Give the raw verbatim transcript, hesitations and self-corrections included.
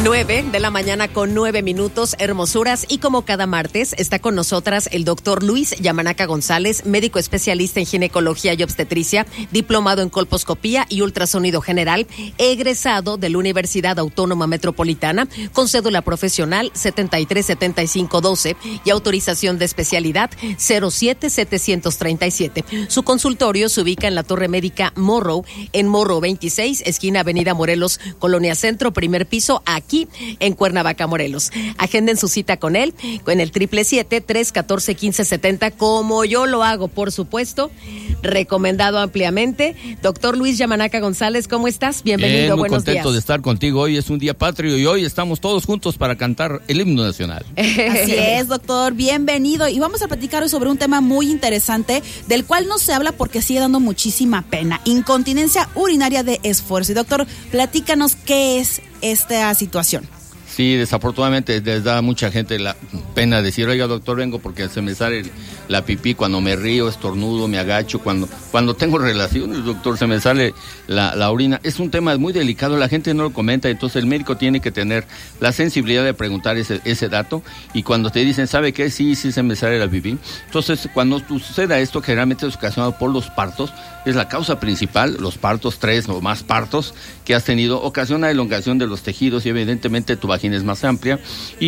nueve de la mañana con nueve minutos, hermosuras, y como cada martes está con nosotras el doctor Luis Yamanaca González, médico especialista en ginecología y obstetricia, diplomado en colposcopía y ultrasonido general, egresado de la Universidad Autónoma Metropolitana, con cédula profesional setenta y tres setenta y cinco doce y autorización de especialidad cero siete setecientos treinta y siete. Su consultorio se ubica en la Torre Médica Morrow, en Morrow veintiséis, esquina Avenida Morelos, Colonia Centro, primer piso, aquí en Cuernavaca, Morelos. Agenden su cita con él en el triple siete, tres catorce, quince setenta, como yo lo hago, por supuesto, recomendado ampliamente. Doctor Luis Yamanaca González, ¿cómo estás? Bienvenido, Bien, muy buenos contento días. de estar contigo. Hoy es un día patrio y hoy estamos todos juntos para cantar el himno nacional. Así es, doctor, bienvenido. Y vamos a platicar hoy sobre un tema muy interesante, del cual no se habla porque sigue dando muchísima pena: incontinencia urinaria de esfuerzo. Y doctor, platícanos qué es esta situación. Sí, desafortunadamente les da a mucha gente la pena decir, oiga, doctor, vengo porque se me sale la pipí cuando me río, estornudo, me agacho, cuando cuando tengo relaciones, doctor, se me sale la, la orina. Es un tema muy delicado, la gente no lo comenta, entonces el médico tiene que tener la sensibilidad de preguntar ese, ese dato, y cuando te dicen, ¿sabe qué? Sí, sí se me sale la pipí. Entonces, cuando suceda esto, generalmente es ocasionado por los partos, es la causa principal, los partos, tres o más partos que has tenido, ocasiona elongación de los tejidos y evidentemente tu vagina es más amplia, y